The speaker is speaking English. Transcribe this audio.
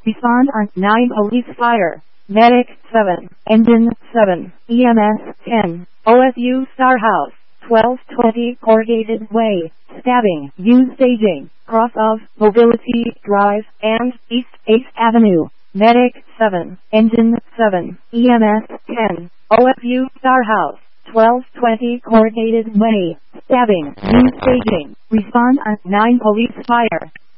Respond on 9 police fire. Medic 7. Engine 7. EMS 10. OSU Star House. 1220 Corrugated Way. Stabbing. Use staging. Cross of Mobility Drive and East 8th Avenue. Medic 7. Engine 7. EMS 10. OSU Star House. 1220 Corrugated Way. Stabbing. Use staging. Respond on 9 police fire.